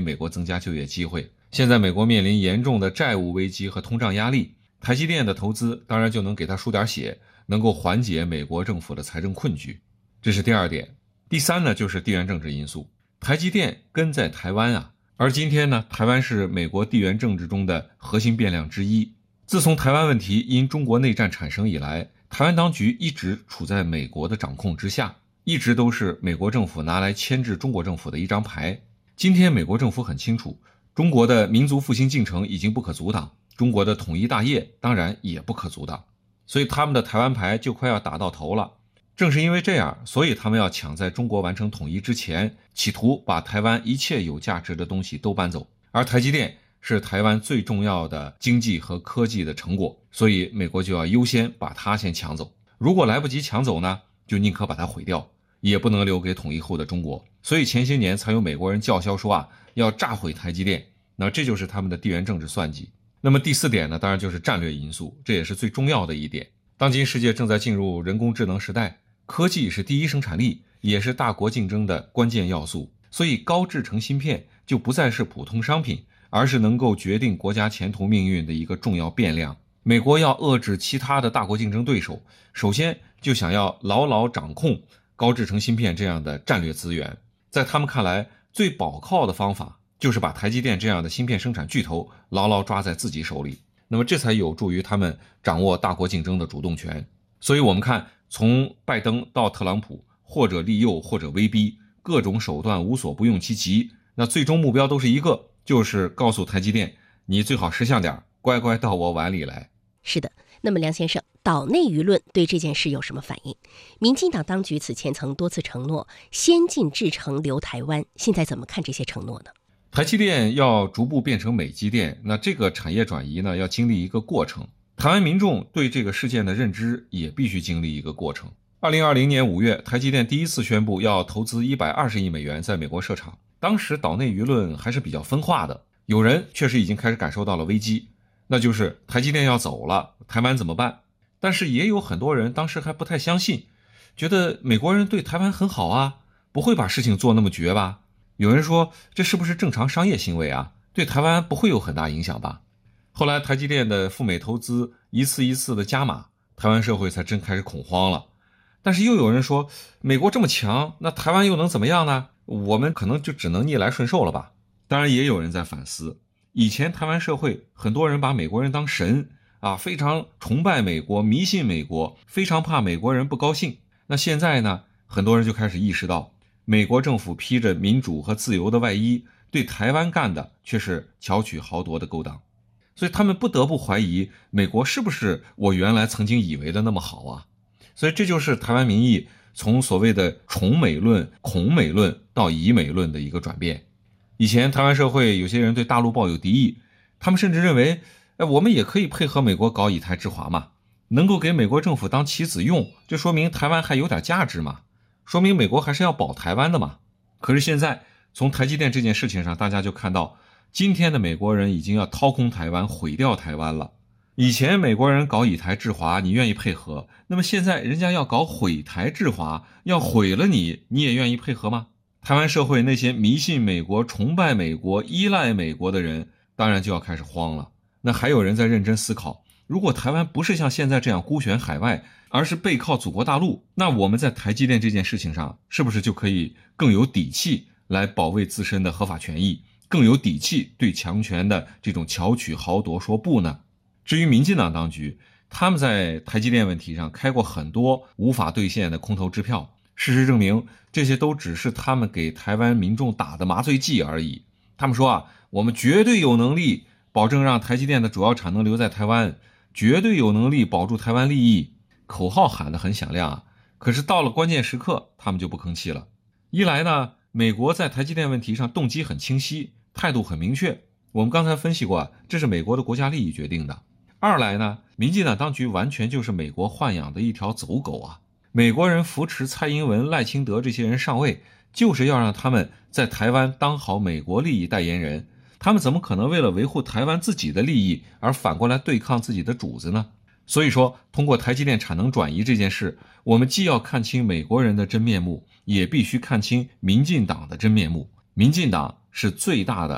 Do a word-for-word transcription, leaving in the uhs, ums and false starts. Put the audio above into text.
美国增加就业机会。现在美国面临严重的债务危机和通胀压力，台积电的投资当然就能给他输点血，能够缓解美国政府的财政困局。这是第二点。第三呢，就是地缘政治因素。台积电根在台湾啊，而今天呢，台湾是美国地缘政治中的核心变量之一。自从台湾问题因中国内战产生以来，台湾当局一直处在美国的掌控之下，一直都是美国政府拿来牵制中国政府的一张牌。今天美国政府很清楚，中国的民族复兴进程已经不可阻挡，中国的统一大业当然也不可阻挡，所以他们的台湾牌就快要打到头了。正是因为这样，所以他们要抢在中国完成统一之前，企图把台湾一切有价值的东西都搬走。而台积电是台湾最重要的经济和科技的成果，所以美国就要优先把它先抢走。如果来不及抢走呢，就宁可把它毁掉，也不能留给统一后的中国。所以前些年才有美国人叫嚣说啊，要炸毁台积电。那这就是他们的地缘政治算计。那么第四点呢，当然就是战略因素，这也是最重要的一点。当今世界正在进入人工智能时代，科技是第一生产力，也是大国竞争的关键要素，所以高制程芯片就不再是普通商品，而是能够决定国家前途命运的一个重要变量。美国要遏制其他的大国竞争对手，首先就想要牢牢掌控高制程芯片这样的战略资源。在他们看来，最保靠的方法就是把台积电这样的芯片生产巨头牢牢抓在自己手里，那么这才有助于他们掌握大国竞争的主动权。所以我们看，从拜登到特朗普，或者利诱或者威逼，各种手段无所不用其极，那最终目标都是一个，就是告诉台积电，你最好识相点，乖乖到我碗里来。 是的，那么梁先生，岛内舆论对这件事有什么反应？民进党当局此前曾多次承诺先进制程留台湾，现在怎么看这些承诺呢？ 台积电要逐步变成美积电，那这个产业转移呢，要经历一个过程。台湾民众对这个事件的认知也必须经历一个过程。二零二零年五月，台积电第一次宣布要投资一百二十亿美元在美国设厂，当时岛内舆论还是比较分化的，有人确实已经开始感受到了危机，那就是台积电要走了，台湾怎么办？但是也有很多人当时还不太相信，觉得美国人对台湾很好啊，不会把事情做那么绝吧？有人说这是不是正常商业行为啊？对台湾不会有很大影响吧？后来台积电的赴美投资一次一次的加码，台湾社会才真开始恐慌了。但是又有人说，美国这么强，那台湾又能怎么样呢？我们可能就只能逆来顺受了吧。当然也有人在反思，以前台湾社会很多人把美国人当神啊，非常崇拜美国，迷信美国，非常怕美国人不高兴。那现在呢，很多人就开始意识到，美国政府披着民主和自由的外衣，对台湾干的却是巧取豪夺的勾当。所以他们不得不怀疑，美国是不是我原来曾经以为的那么好啊？所以这就是台湾民意从所谓的崇美论、恐美论到疑美论的一个转变。以前台湾社会有些人对大陆抱有敌意，他们甚至认为，哎，我们也可以配合美国搞以台制华嘛，能够给美国政府当棋子用，就说明台湾还有点价值嘛，说明美国还是要保台湾的嘛。可是现在从台积电这件事情上，大家就看到，今天的美国人已经要掏空台湾，毁掉台湾了。以前美国人搞以台制华，你愿意配合，那么现在人家要搞毁台制华，要毁了你，你也愿意配合吗？台湾社会那些迷信美国、崇拜美国、依赖美国的人，当然就要开始慌了。那还有人在认真思考，如果台湾不是像现在这样孤悬海外，而是背靠祖国大陆，那我们在台积电这件事情上，是不是就可以更有底气来保卫自身的合法权益，更有底气对强权的这种巧取豪夺说不呢？至于民进党当局，他们在台积电问题上开过很多无法兑现的空头支票，事实证明，这些都只是他们给台湾民众打的麻醉剂而已。他们说啊，我们绝对有能力保证让台积电的主要产能留在台湾，绝对有能力保住台湾利益，口号喊得很响亮啊，可是到了关键时刻，他们就不吭气了。一来呢，美国在台积电问题上动机很清晰，态度很明确，我们刚才分析过啊，这是美国的国家利益决定的。二来呢，民进党当局完全就是美国豢养的一条走狗啊！美国人扶持蔡英文、赖清德这些人上位，就是要让他们在台湾当好美国利益代言人。他们怎么可能为了维护台湾自己的利益而反过来对抗自己的主子呢？所以说，通过台积电产能转移这件事，我们既要看清美国人的真面目，也必须看清民进党的真面目。民进党是最大的